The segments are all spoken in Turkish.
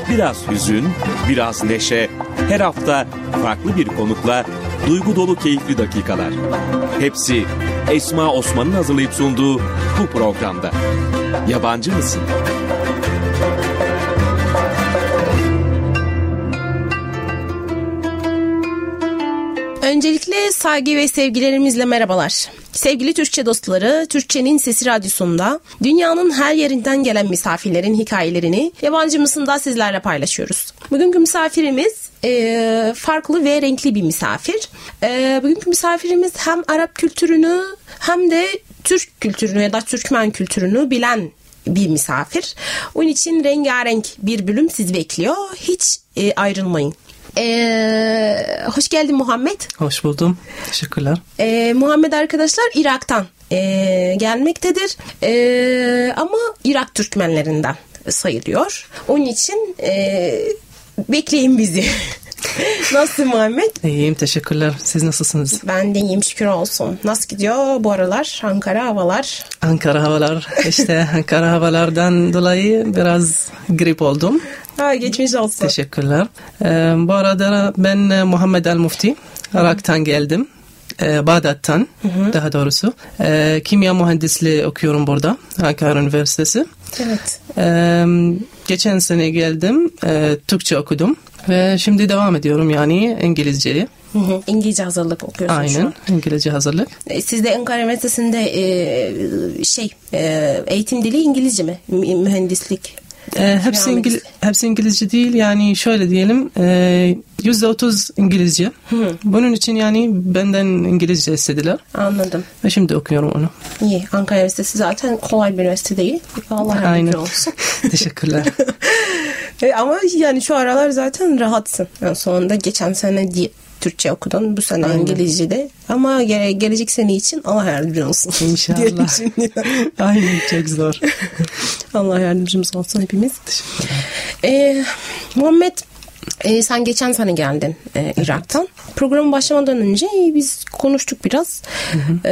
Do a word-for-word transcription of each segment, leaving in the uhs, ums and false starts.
Biraz hüzün, biraz neşe, her hafta farklı bir konukla duygu dolu keyifli dakikalar. Hepsi Esma Osman'ın hazırlayıp sunduğu bu programda. Yabancı mısın? Öncelikle saygı ve sevgilerimizle merhabalar. Sevgili Türkçe dostları, Türkçenin Sesi Radyosu'nda dünyanın her yerinden gelen misafirlerin hikayelerini Yabancı mısın'da sizlerle paylaşıyoruz. Bugünkü misafirimiz e, farklı ve renkli bir misafir. E, bugünkü misafirimiz hem Arap kültürünü hem de Türk kültürünü ya da Türkmen kültürünü bilen bir misafir. Onun için rengarenk bir bölüm sizi bekliyor. Hiç e, ayrılmayın. Ee, hoş geldin Muhammed. Hoş buldum. Teşekkürler. Ee, Muhammed arkadaşlar Irak'tan e, gelmektedir. E, ama Irak Türkmenlerinden sayılıyor. Onun için e, bekleyin bizi. Nasılsın Muhammed? İyiyim, teşekkürler. Siz nasılsınız? Ben de iyiyim, şükür olsun. Nasıl gidiyor bu aralar Ankara havalar? Ankara havalar. İşte Ankara havalardan dolayı biraz grip oldum. Ha, geçmiş olsun. Teşekkürler. Ee, bu arada ben Muhammed El Mufti. Irak'tan geldim. Ee, Bağdat'tan hı hı. daha doğrusu. Ee, kimya mühendisliği okuyorum burada. Ankara Üniversitesi. Evet. Ee, geçen sene geldim. Ee, Türkçe okudum. Ve şimdi devam ediyorum yani İngilizceyi. Hı hı. İngilizce hazırlık okuyorsun. Aynen, şu an. İngilizce hazırlık. Siz de Ankara Üniversitesi'nde e, şey e, eğitim dili İngilizce mi? Mühendislik. E, hepsi, İngiliz, hepsi İngilizce değil yani şöyle diyelim e, yüzde otuz İngilizce. Hı. Bunun için yani benden İngilizce istediler. Anladım. Ve şimdi okuyorum onu. İyi. Ankara Üniversitesi zaten kolay bir üniversite değil. Allah yardımcı olsun. Teşekkürler. e, ama yani şu aralar zaten rahatsın. Yani sonunda geçen sene diye Türkçe okudun. Bu sene Aynen. İngilizce'de. Ama gele, gelecek sene için Allah yardımcı olsun. İnşallah. Aynen, çok zor. Allah yardımcımız olsun hepimiz. Ee, Muhammed, e, sen geçen sene geldin e, evet. Irak'tan. Programın başlamadan önce e, biz konuştuk biraz. Hı hı.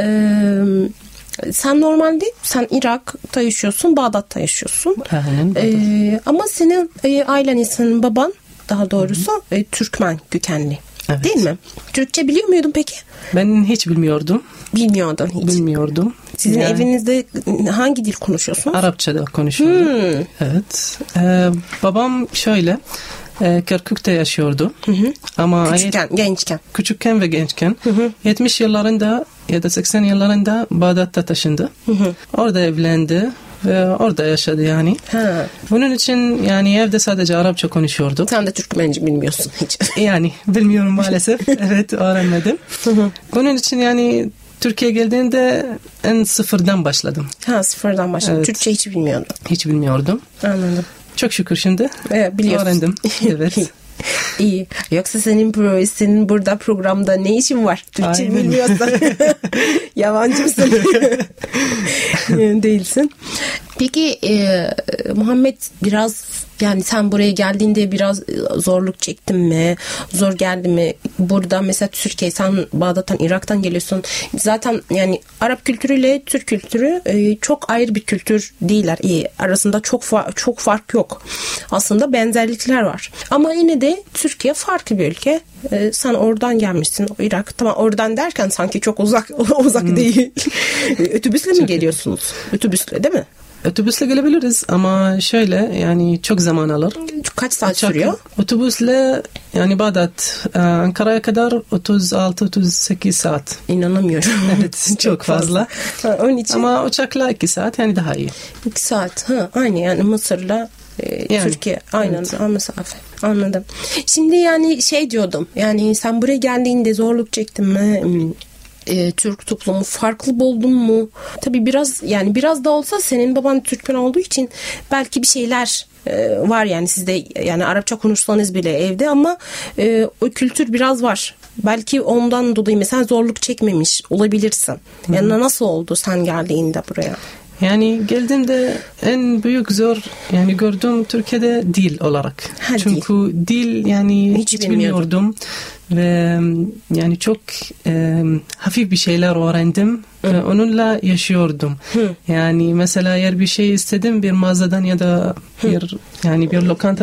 Ee, sen normalde sen Irak'ta yaşıyorsun, Bağdat'ta yaşıyorsun. Aynen. Ee, ama senin e, ailen, senin baban daha doğrusu e, Türkmen kökenli. Evet. Değil mi? Türkçe biliyor muydun peki? Ben hiç bilmiyordum. Bilmiyordun hiç. Bilmiyordum. Sizin yani, evinizde hangi dil konuşuyorsunuz? Arapçada konuşuyorum. Hmm. Evet. Ee, babam şöyle e, Kirkuk'ta yaşıyordu. Hı hı. Ama küçükken, ayet, gençken. Küçükken ve gençken. Hı hı. yetmiş yıllarında ya da seksen yıllarında Bağdat'ta taşındı. Hı hı. Orada evlendi. Ve orada yaşadı yani. Ha. Bunun için yani evde sadece Arapça konuşuyordu. Sen de Türkmenci bilmiyorsun hiç. Yani bilmiyorum maalesef. Evet, öğrenmedim. Hı hı. Bunun için yani Türkiye'ye geldiğinde en sıfırdan başladım. Ha, sıfırdan başladım. Evet. Türkçe hiç bilmiyordum. Hiç bilmiyordum. Anladım. Çok şükür şimdi evet, biliyorsun. Öğrendim. Evet. İyi. Yoksa senin senin burada programda ne işin var? Türkçe Aynen. bilmiyorsan. Yabancı mısın? Değilsin. Peki e, Muhammed, biraz yani sen buraya geldiğinde biraz zorluk çektin mi? Zor geldi mi? Burada mesela Türkiye, sen Bağdat'tan, Irak'tan geliyorsun. Zaten yani Arap kültürüyle Türk kültürü e, çok ayrı bir kültür değiller. E, arasında çok fa- çok fark yok. Aslında benzerlikler var. Ama yine de Türkiye farklı bir ülke. E, sen oradan gelmişsin. Irak, tamam, oradan derken sanki çok uzak uzak hmm. değil. Otobüsle mi geliyorsunuz? Otobüsle değil mi? Otobüsle gelebiliriz ama şöyle yani çok zaman alır. Kaç saat çok, sürüyor? Otobüsle yani Bağdat Ankara'ya kadar otuz altı otuz sekiz saat. İnanamıyorum. Evet, çok, çok fazla. fazla. Ha, onun için... Ama uçakla iki saat yani daha iyi. iki saat. Ha, aynı yani Mısır'la e, yani, Türkiye aynı evet. mesafe. Anladım. Şimdi yani şey diyordum. Yani sen buraya geldiğinde zorluk çektin mi? E, Türk toplumu farklı buldun mu? Tabii biraz yani biraz da olsa senin baban Türkmen olduğu için belki bir şeyler e, var yani sizde, yani Arapça konuşsanız bile evde, ama e, o kültür biraz var. Belki ondan dolayı mesela zorluk çekmemiş olabilirsin. Yani Hı. nasıl oldu sen geldiğinde buraya? Yani geldiğimde en büyük zor yani gördüğüm Türkiye'de dil olarak. Ha, Çünkü dil, dil yani hiç, hiç bilmiyordum. Ve yani çok e, hafif bir şeyler öğrendim. Ve onunla yaşıyordum. Hı. Yani mesela eğer bir şey istedim bir mağazadan ya da bir yani bir lokanta